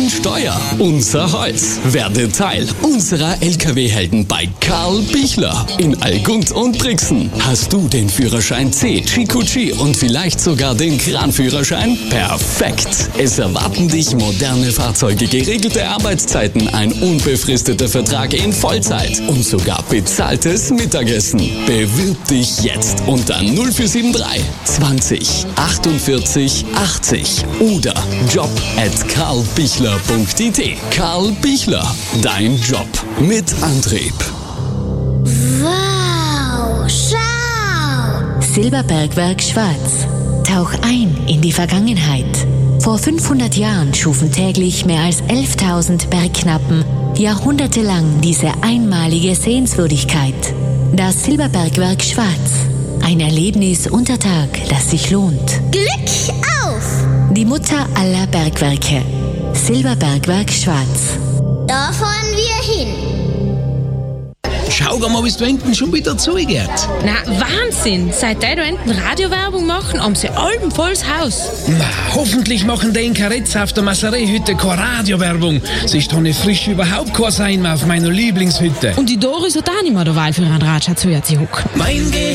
Dein Steuer, unser Holz. Werde Teil unserer LKW-Helden bei Karl Bichler in Allgund und Brixen. Hast du den Führerschein C, Chikuchi und vielleicht sogar den Kranführerschein? Perfekt! Es erwarten dich moderne Fahrzeuge, geregelte Arbeitszeiten, ein unbefristeter Vertrag in Vollzeit und sogar bezahltes Mittagessen. Bewirb dich jetzt unter 0473 20 48 80 oder job@karlbichler.it. Karl Bichler, dein Job mit Antrieb. Wow, schau! Silberbergwerk Schwarz. Tauch ein in die Vergangenheit. Vor 500 Jahren schufen täglich mehr als 11.000 Bergknappen jahrhundertelang diese einmalige Sehenswürdigkeit. Das Silberbergwerk Schwarz. Ein Erlebnis unter Tag, das sich lohnt. Glück auf! Die Mutter aller Bergwerke. Silberbergwerk Schwarz. Da fahren wir hin. Schau mal, wie es da hinten schon wieder zugeht. Na, Wahnsinn! Seit die da hinten Radiowerbung machen, haben sie allem volles Haus. Na, hoffentlich machen die in Karetz auf der Masseré-Hütte keine Radiowerbung. Sonst habe ich frisch überhaupt kein Sein mehr auf meiner Lieblingshütte. Und die Doris hat auch nicht mehr derweil für einen Ratscher zu hocken. Mein